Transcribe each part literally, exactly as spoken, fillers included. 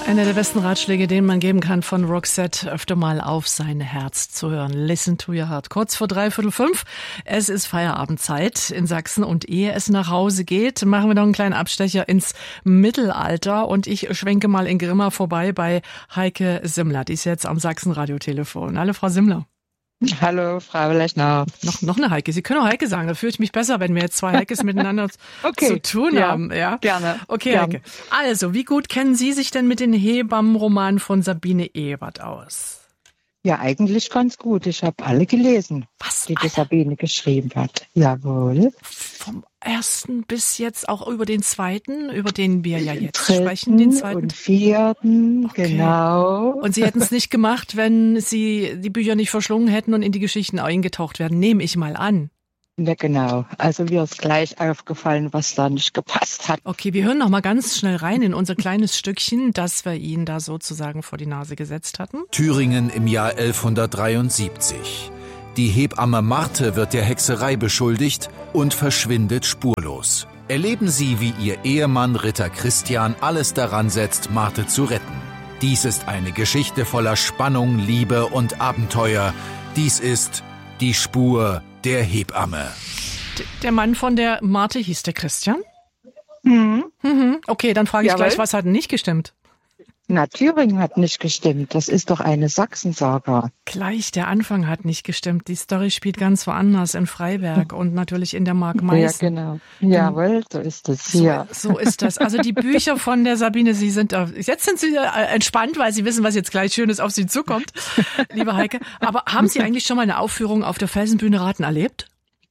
Einer der besten Ratschläge, den man geben kann von Roxette, öfter mal auf sein Herz zu hören. Listen to your heart. Kurz vor dreiviertel fünf. Es ist Feierabendzeit in Sachsen und ehe es nach Hause geht, machen wir noch einen kleinen Abstecher ins Mittelalter und ich schwenke mal in Grimma vorbei bei Heike Simmler. Die ist jetzt am Sachsen-Radio-Telefon. Hallo, Frau Simmler. Hallo, Frau Lechner. Noch, noch eine Heike. Sie können auch Heike sagen. Da fühle ich mich besser, wenn wir jetzt zwei Heikes miteinander okay. zu tun ja, haben. Ja, gerne. Okay, gerne. Heike. Also, wie gut kennen Sie sich denn mit den Hebammenromanen von Sabine Ewert aus? Ja, eigentlich ganz gut. Ich habe alle gelesen, Was? die die Alle? Sabine geschrieben hat. Jawohl. Vom ersten bis jetzt auch über den zweiten, über den wir ja jetzt Dritten sprechen, den zweiten. Und vierten, Okay. genau. Und Sie hätten es nicht gemacht, wenn Sie die Bücher nicht verschlungen hätten und in die Geschichten eingetaucht werden, nehme ich mal an. Ja, genau. Also mir ist gleich aufgefallen, was da nicht gepasst hat. Okay, wir hören noch mal ganz schnell rein in unser kleines Stückchen, das wir Ihnen da sozusagen vor die Nase gesetzt hatten. Thüringen im Jahr elfhundertdreiundsiebzig. Die Hebamme Marthe wird der Hexerei beschuldigt und verschwindet spurlos. Erleben Sie, wie ihr Ehemann Ritter Christian alles daran setzt, Marthe zu retten. Dies ist eine Geschichte voller Spannung, Liebe und Abenteuer. Dies ist die Spur der Hebamme. D- Der Mann von der Marthe hieß der Christian? Mhm. Mhm. Okay, dann frage ich Jawohl. gleich, was hat denn nicht gestimmt? Na, Thüringen hat nicht gestimmt. Das ist doch eine Sachsensaga. Gleich, der Anfang hat nicht gestimmt. Die Story spielt ganz woanders, in Freiberg und natürlich in der Mark Meißen. Ja, genau. Jawohl, so ist es. Ja. So, so ist das. Also die Bücher von der Sabine, Sie sind, äh, jetzt sind Sie äh, entspannt, weil Sie wissen, was jetzt gleich Schönes auf Sie zukommt, liebe Heike. Aber haben Sie eigentlich schon mal eine Aufführung auf der Felsenbühne Raten erlebt?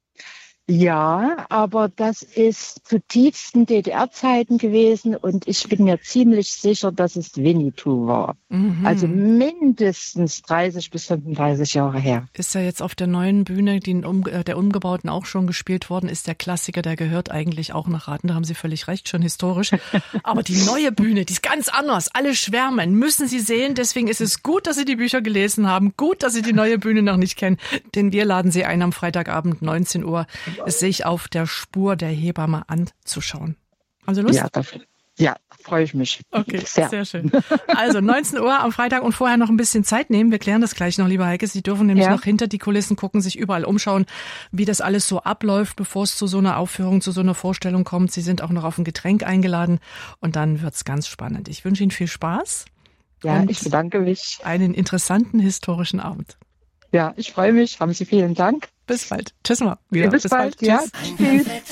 Ja, aber das ist zu tiefsten D D R-Zeiten gewesen und ich bin mir ziemlich sicher, dass es Winnetou war. Mhm. Also mindestens dreißig bis fünfunddreißig Jahre her. Ist ja jetzt auf der neuen Bühne, die um, äh, der umgebauten auch schon gespielt worden, ist der Klassiker, der gehört eigentlich auch nach Raten, da haben Sie völlig recht, schon historisch. Aber die neue Bühne, die ist ganz anders, alle schwärmen, müssen Sie sehen, deswegen ist es gut, dass Sie die Bücher gelesen haben, gut, dass Sie die neue Bühne noch nicht kennen, denn wir laden Sie ein am Freitagabend neunzehn Uhr, es sich auf der Spur der Hebamme anzuschauen. Haben Sie Lust? Ja, dafür. Ja, freue ich mich. Okay, sehr. sehr schön. Also neunzehn Uhr am Freitag und vorher noch ein bisschen Zeit nehmen. Wir klären das gleich noch, lieber Heike. Sie dürfen nämlich Ja. noch hinter die Kulissen gucken, sich überall umschauen, wie das alles so abläuft, bevor es zu so einer Aufführung, zu so einer Vorstellung kommt. Sie sind auch noch auf ein Getränk eingeladen und dann wird's ganz spannend. Ich wünsche Ihnen viel Spaß. Ja, und ich bedanke mich. einen interessanten historischen Abend. Ja, ich freue mich. Haben Sie vielen Dank. Bis bald. Tschüss mal. Wieder. Bis, bald. Ja. Tschüss. Tschüss.